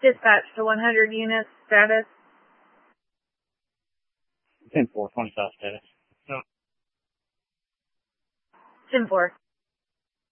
Dispatch to 100 units, status. 10-4, 20 south status. 10-4.